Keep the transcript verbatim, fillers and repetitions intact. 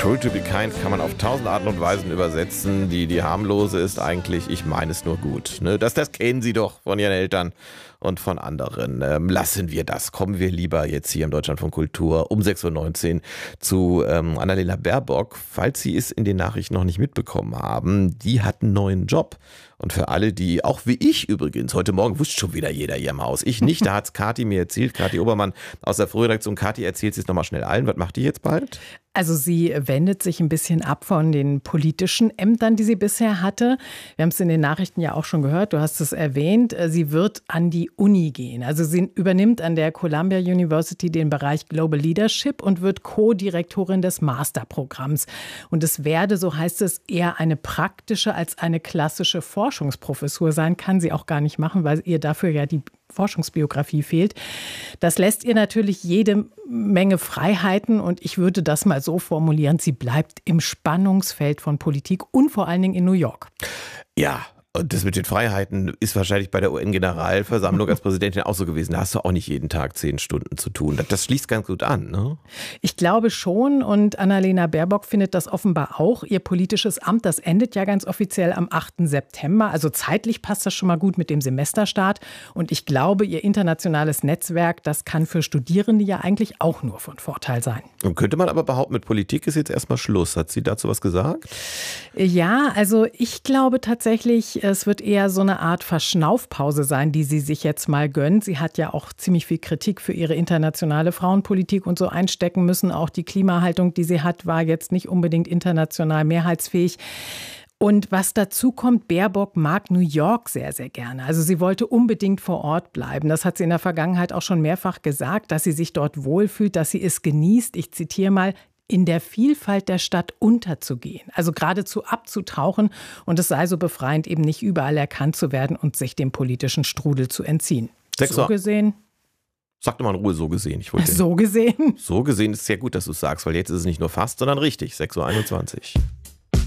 Cruel to be kind kann man auf tausend Arten und Weisen übersetzen. Die, die harmlose ist eigentlich, ich meine es nur gut. Ne? Das, das kennen Sie doch von Ihren Eltern und von anderen. Ähm, lassen wir das. Kommen wir lieber jetzt hier im Deutschlandfunk Kultur um sechs Uhr neunzehn zu ähm, Annalena Baerbock. Falls Sie es in den Nachrichten noch nicht mitbekommen haben, die hat einen neuen Job. Und für alle, die, auch wie ich übrigens, heute Morgen wusste schon wieder jeder hier im Haus. Ich nicht, da hat's Kathi mir erzählt, Kathi Obermann aus der Frühredaktion. Kathi, erzählt sie es nochmal schnell allen. Was macht die jetzt bald? Also sie wendet sich ein bisschen ab von den politischen Ämtern, die sie bisher hatte. Wir haben es in den Nachrichten ja auch schon gehört, du hast es erwähnt. Sie wird an die Uni gehen. Also sie übernimmt an der Columbia University den Bereich Global Leadership und wird Co-Direktorin des Masterprogramms. Und es werde, so heißt es, eher eine praktische als eine klassische Forschungsprofessur sein. Kann sie auch gar nicht machen, weil ihr dafür ja die Forschungsbiografie fehlt. Das lässt ihr natürlich jede Menge Freiheiten und ich würde das mal so formulieren, sie bleibt im Spannungsfeld von Politik und vor allen Dingen in New York. Ja. Und das mit den Freiheiten ist wahrscheinlich bei der U N-Generalversammlung als Präsidentin auch so gewesen. Da hast du auch nicht jeden Tag zehn Stunden zu tun. Das, das schließt ganz gut an, ne? Ich glaube schon. Und Annalena Baerbock findet das offenbar auch. Ihr politisches Amt, das endet ja ganz offiziell am achten September. Also zeitlich passt das schon mal gut mit dem Semesterstart. Und ich glaube, ihr internationales Netzwerk, das kann für Studierende ja eigentlich auch nur von Vorteil sein. Und könnte man aber behaupten, mit Politik ist jetzt erstmal Schluss. Hat sie dazu was gesagt? Ja, also ich glaube tatsächlich, es wird eher so eine Art Verschnaufpause sein, die sie sich jetzt mal gönnt. Sie hat ja auch ziemlich viel Kritik für ihre internationale Frauenpolitik und so einstecken müssen. Auch die Klimahaltung, die sie hat, war jetzt nicht unbedingt international mehrheitsfähig. Und was dazu kommt, Baerbock mag New York sehr, sehr gerne. Also sie wollte unbedingt vor Ort bleiben. Das hat sie in der Vergangenheit auch schon mehrfach gesagt, dass sie sich dort wohlfühlt, dass sie es genießt. Ich zitiere mal: in der Vielfalt der Stadt unterzugehen, also geradezu abzutauchen, und es sei so befreiend, eben nicht überall erkannt zu werden und sich dem politischen Strudel zu entziehen. Sechs so gesehen. Sag doch mal in Ruhe, so gesehen. Ich wollte so gesehen. So gesehen ist es sehr gut, dass du es sagst, weil jetzt ist es nicht nur fast, sondern richtig. sechs Uhr einundzwanzig.